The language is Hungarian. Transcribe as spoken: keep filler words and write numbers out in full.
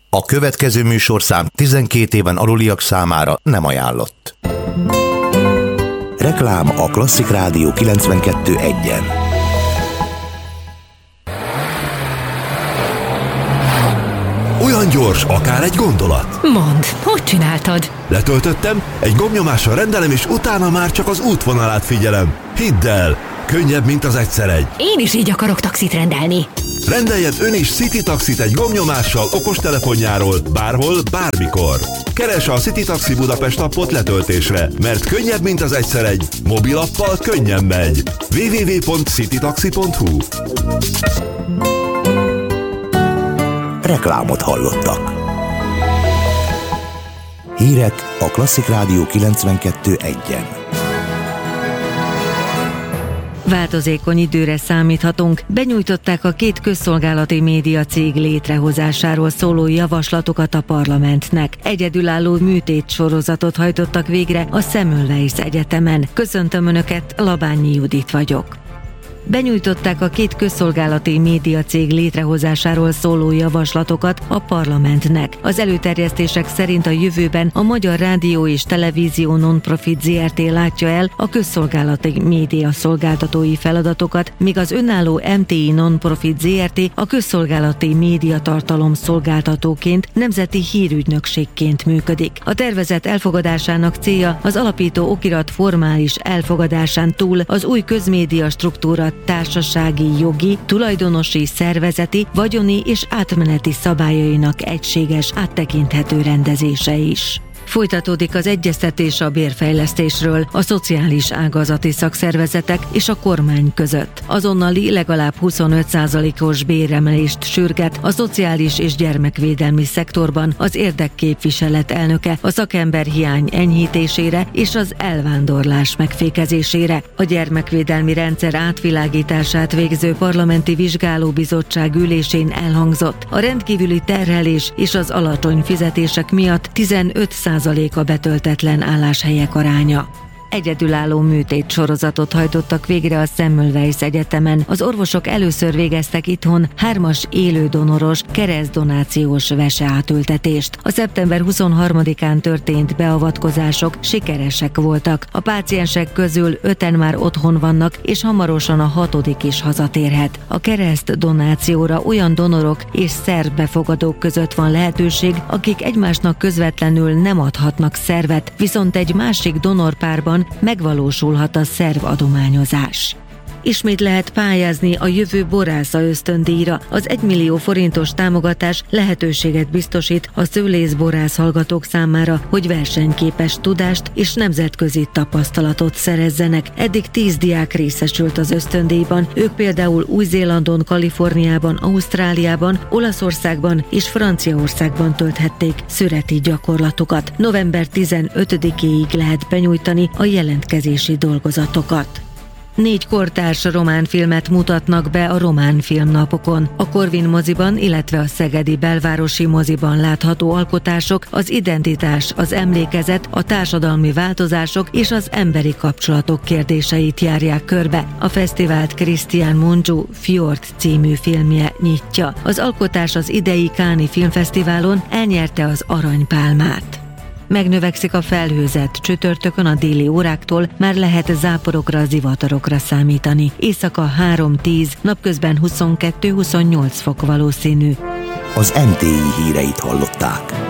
A következő műsorszám tizenkét éven aluliak számára nem ajánlott. Reklám a Klasszik Rádió kilencvenkettő egyen. Olyan gyors, akár egy gondolat. Mondd, hogy csináltad? Letöltöttem, egy gombnyomással rendelem, és utána már csak az útvonalát figyelem. Hidd el, könnyebb, mint az egyszer egy. Én is így akarok taxit rendelni. Rendeljen ön is City Taxit egy gombnyomással okostelefonjáról, bárhol, bármikor. Keresse a City Taxi Budapest appot letöltésre, mert könnyebb, mint az egyszer egy. Mobilappal könnyen megy. double-u double-u double-u pont citytaxi pont hu. Reklámot hallottak. Hírek a Klasszik Rádió kilencvenkettő egyen. Változékony időre számíthatunk. Benyújtották a két közszolgálati média cég létrehozásáról szóló javaslatokat a parlamentnek. Egyedülálló műtét sorozatot hajtottak végre a Semmelweis Egyetemen. Köszöntöm Önöket, Labányi Judit vagyok. Benyújtották a két közszolgálati médiacég létrehozásáról szóló javaslatokat a parlamentnek. Az előterjesztések szerint a jövőben a Magyar Rádió és Televízió Non-Profit zé er té látja el a közszolgálati média szolgáltatói feladatokat, míg az önálló em té i Non-Profit zé er té a közszolgálati médiatartalom szolgáltatóként, nemzeti hírügynökségként működik. A tervezet elfogadásának célja az alapító okirat formális elfogadásán túl az új közmédia struktúra társasági, jogi, tulajdonosi, szervezeti, vagyoni és átmeneti szabályainak egységes, áttekinthető rendezése is. Folytatódik az egyeztetés a bérfejlesztésről a szociális ágazati szakszervezetek és a kormány között. Azonnali legalább huszonöt százalékos béremelést sürget a szociális és gyermekvédelmi szektorban az érdekképviselet elnöke a szakemberhiány enyhítésére és az elvándorlás megfékezésére. A gyermekvédelmi rendszer átvilágítását végző parlamenti vizsgálóbizottság ülésén elhangzott. A rendkívüli terhelés és az alacsony fizetések miatt tizenöt százalék a betöltetlen álláshelyek aránya. Egyedülálló műtét sorozatot hajtottak végre a Semmelweis Egyetemen. Az orvosok először végeztek itthon hármas élődonoros keresztdonációs veseátültetést. A szeptember huszonharmadikán történt beavatkozások sikeresek voltak. A páciensek közül öten már otthon vannak, és hamarosan a hatodik is hazatérhet. A keresztdonációra olyan donorok és szervbefogadók között van lehetőség, akik egymásnak közvetlenül nem adhatnak szervet, viszont egy másik donorpárban megvalósulhat a szervadományozás. Ismét lehet pályázni a jövő borásza ösztöndíjra. Az egymillió forintos támogatás lehetőséget biztosít a szőlészborász hallgatók számára, hogy versenyképes tudást és nemzetközi tapasztalatot szerezzenek. Eddig tíz diák részesült az ösztöndíjban, ők például Új-Zélandon, Kaliforniában, Ausztráliában, Olaszországban és Franciaországban tölthették szüreti gyakorlatukat. november tizenötödikéig lehet benyújtani a jelentkezési dolgozatokat. Négy kortárs román filmet mutatnak be a Román Filmnapokon. A Corvin moziban, illetve a szegedi Belvárosi moziban látható alkotások az identitás, az emlékezet, a társadalmi változások és az emberi kapcsolatok kérdéseit járják körbe. A fesztivált Christian Mungiu Fjord című filmje nyitja. Az alkotás az idei Cannes Filmfesztiválon elnyerte az Aranypálmát. Megnövekszik a felhőzet, csütörtökön a déli óráktól már lehet záporokra, zivatarokra számítani. Éjszaka három-tíz, napközben huszonkettő-huszonnyolc fok valószínű. Az em té i híreit hallották.